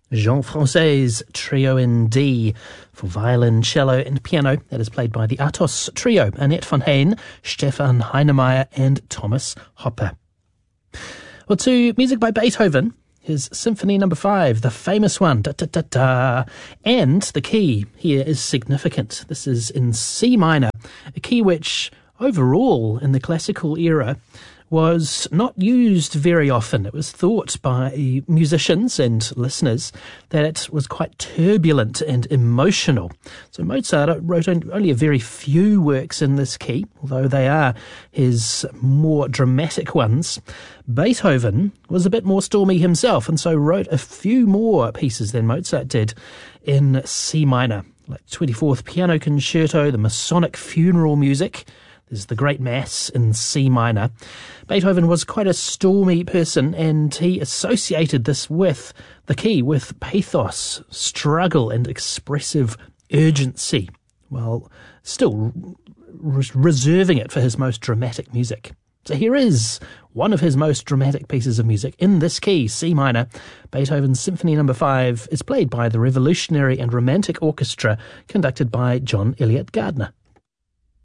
Jean-Français Trio in D for violin, cello and piano. That is played by the Atos Trio, Annette van Heijn, Stefan Heinemeyer and Thomas Hopper. Well, to music by Beethoven, his Symphony No. 5, the famous one, da-da-da-da. And the key here is significant. This is in C minor, a key which overall in the classical era was not used very often. It was thought by musicians and listeners that it was quite turbulent and emotional. So Mozart wrote only a very few works in this key, although they are his more dramatic ones. Beethoven was a bit more stormy himself, and so wrote a few more pieces than Mozart did in C minor, like 24th Piano Concerto, the Masonic Funeral Music. There's the Great Mass in C minor. Beethoven was quite a stormy person, and he associated this with the key, with pathos, struggle, and expressive urgency, while still reserving it for his most dramatic music. So here is one of his most dramatic pieces of music in this key, C minor. Beethoven's Symphony No. 5 is played by the Revolutionary and Romantic Orchestra, conducted by John Eliot Gardner.